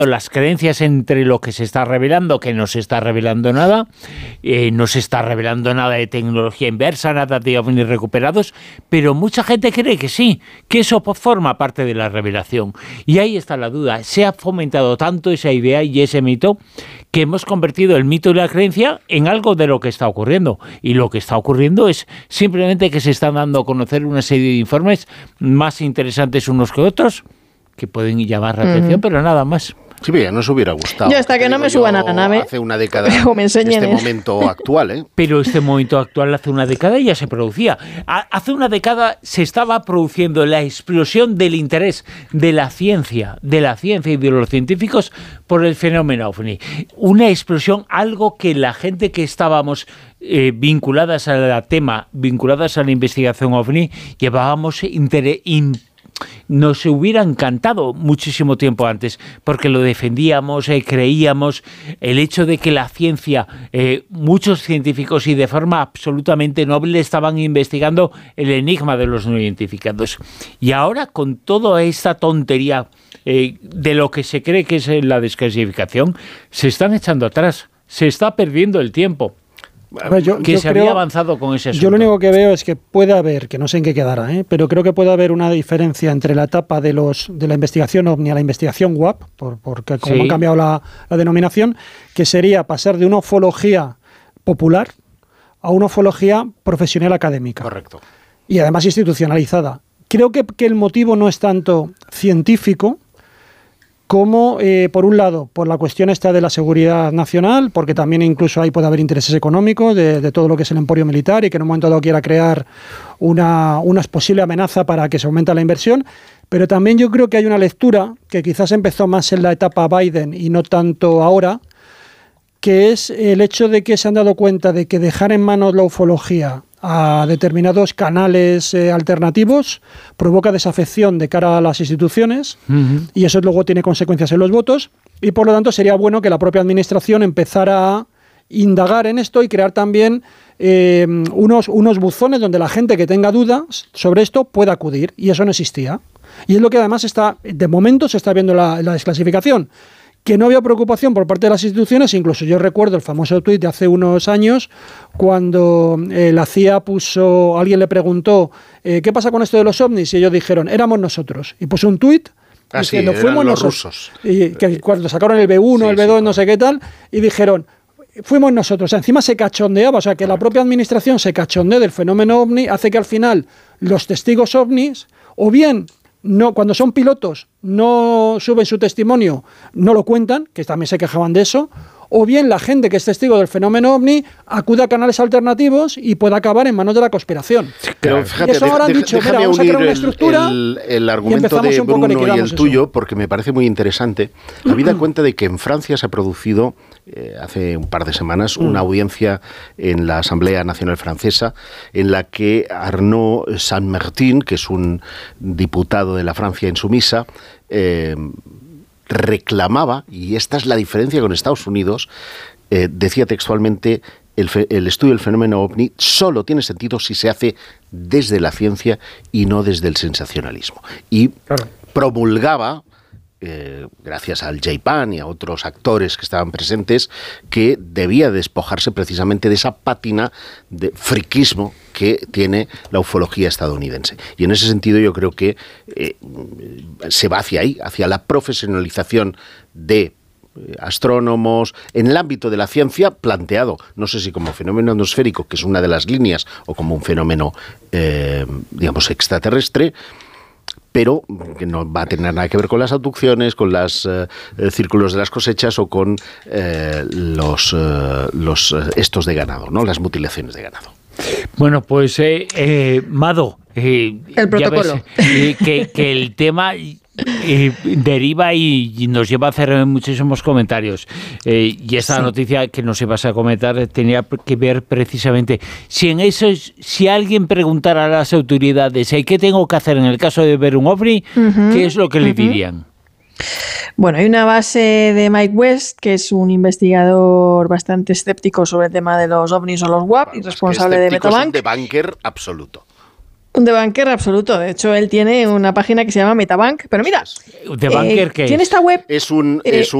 las creencias entre lo que se está revelando, que no se está revelando nada, no se está revelando nada de tecnología inversa, nada de ovnis recuperados, pero mucha gente cree que sí, que eso forma parte de la revelación. Y ahí está la duda. Se ha fomentado tanto esa idea y ese mito que hemos convertido el mito y la creencia en algo de lo que está ocurriendo. Y lo que está ocurriendo es simplemente que se están dando a conocer una serie de informes más interesantes unos que otros, que pueden llamar la atención, pero nada más. Sí, pero ya nos hubiera gustado. Yo hasta que no me suban a la nave. Hace una década, me enseñen este momento actual, ¿eh? Pero este momento actual hace una década ya se producía. Hace una década se estaba produciendo la explosión del interés de la ciencia y de los científicos por el fenómeno OVNI. Una explosión, algo que la gente que estábamos vinculadas al tema, vinculadas a la investigación OVNI, llevábamos nos hubiera encantado muchísimo tiempo antes, porque lo defendíamos, creíamos, el hecho de que la ciencia, muchos científicos y de forma absolutamente noble estaban investigando el enigma de los no identificados. Y ahora, con toda esta tontería de lo que se cree que es la desclasificación, se están echando atrás, se está perdiendo el tiempo. Había avanzado con ese asunto. Yo lo único que veo es que puede haber, que no sé en qué quedará, pero creo que puede haber una diferencia entre la etapa de la investigación OVNI a la investigación WAP, porque como han cambiado la denominación, que sería pasar de una ufología popular a una ufología profesional académica. Correcto. Y además institucionalizada. Creo que el motivo no es tanto científico, como, por un lado, por la cuestión esta de la seguridad nacional, porque también incluso ahí puede haber intereses económicos de todo lo que es el emporio militar y que en un momento dado quiera crear una posible amenaza para que se aumente la inversión, pero también yo creo que hay una lectura que quizás empezó más en la etapa Biden y no tanto ahora, que es el hecho de que se han dado cuenta de que dejar en manos la ufología a determinados canales alternativos provoca desafección de cara a las instituciones y eso luego tiene consecuencias en los votos y por lo tanto sería bueno que la propia administración empezara a indagar en esto y crear también unos buzones donde la gente que tenga dudas sobre esto pueda acudir y eso no existía y es lo que además de momento se está viendo la desclasificación. Que no había preocupación por parte de las instituciones, incluso yo recuerdo el famoso tuit de hace unos años, cuando la CIA alguien le preguntó, ¿qué pasa con esto de los ovnis? Y ellos dijeron, éramos nosotros. Y puso un tuit diciendo, fuimos nosotros. Rusos. Y que cuando sacaron el B1, el B2, no sé qué tal, y dijeron, fuimos nosotros. O sea, encima se cachondeaba, o sea, que la propia administración se cachondea del fenómeno ovni, hace que al final los testigos ovnis, o bien no, cuando son pilotos no suben su testimonio, no lo cuentan, que también se quejaban de eso, o bien la gente que es testigo del fenómeno OVNI acude a canales alternativos y puede acabar en manos de la conspiración. Pero fíjate, y eso ahora han dicho, mira, vamos a crear una estructura el argumento de Bruno y el tuyo, porque me parece muy interesante, habida cuenta de que en Francia se ha producido hace un par de semanas una audiencia en la Asamblea Nacional Francesa en la que Arnaud Saint-Martin, que es un diputado de la Francia insumisa, reclamaba, y esta es la diferencia con Estados Unidos, decía textualmente, el estudio del fenómeno OVNI solo tiene sentido si se hace desde la ciencia y no desde el sensacionalismo. Y promulgaba, gracias al J-PAN y a otros actores que estaban presentes, que debía despojarse precisamente de esa pátina de friquismo que tiene la ufología estadounidense. Y en ese sentido yo creo que se va hacia ahí, hacia la profesionalización de astrónomos en el ámbito de la ciencia planteado, no sé si como fenómeno atmosférico, que es una de las líneas, o como un fenómeno, digamos, extraterrestre, pero que no va a tener nada que ver con las abducciones, con los círculos de las cosechas o con los estos de ganado, ¿no? Las mutilaciones de ganado. Bueno, pues Mado, el protocolo. Ves, que el tema deriva y nos lleva a hacer muchísimos comentarios. Y esta noticia que nos ibas a comentar tenía que ver precisamente si alguien preguntara a las autoridades ¿qué tengo que hacer en el caso de ver un OVNI? ¿Qué es lo que le dirían? Bueno, hay una base de Mike West, que es un investigador bastante escéptico sobre el tema de los ovnis o los WAP y responsable de Metabank. Es de banker absoluto. Un debunker absoluto. De hecho, él tiene una página que se llama Metabank. Pero mira, ¿Debunker qué tiene es? esta web. Es un